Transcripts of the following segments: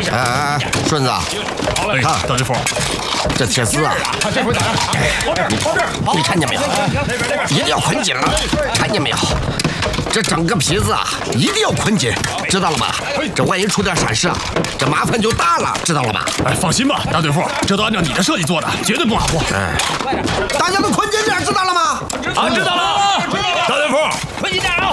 哎，顺子， 哎，大师傅， 这铁丝啊， 这回咋样？ 你看见没有？一定要捆紧了，看见没有？这整个皮子啊，一定要捆紧，知道了吧？这万一出点闪失啊，这麻烦就大了，知道了吧？ 哎，放心吧，大队副，这都按照你的设计做的，绝对不马虎。 哎，大家都捆紧点，知道了吗？ 啊，知道了，大队副， 捆紧点啊！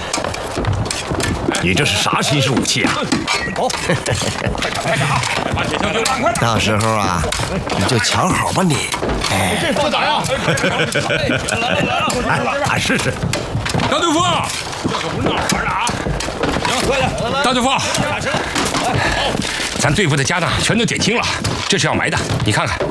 你这是啥新式武器啊？ 开始啊！把铁锹就烂块。 到时候啊，你就瞧好吧你。哎， 这咋样？ 来，试试。大队副， 这可不是闹着玩的啊！行，快点！ 大队副，咱队伍的家当全都点清了，这是要埋的，你看看。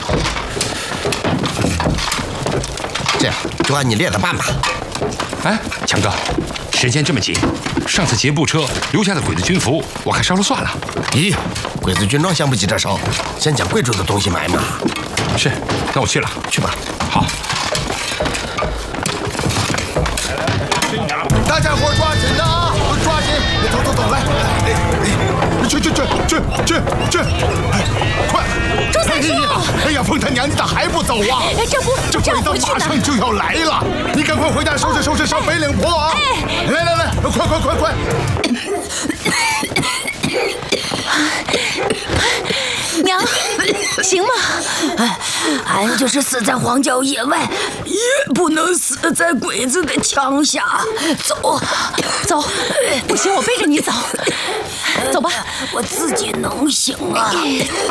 这样就按你列的办吧。 哎，强哥，时间这么紧，上次劫步车留下的鬼子军服，我看烧了算了。 咦，鬼子军装先不急着烧，先将贵重的东西埋嘛。 是，那我去了， 去吧。 好。 大家伙抓紧的啊，抓紧！走，来，去！哎，快！ 周三叔！ 哎呀，凤坛娘，你咋还不走啊？这鬼子马上就要来了，你赶快回家收拾上北岭坡啊！来，快！ 娘，行吗？ 俺就是死在荒郊野外，也不能死在鬼子的枪下。 走，不行，我背着你走。走吧， 我自己能行啊。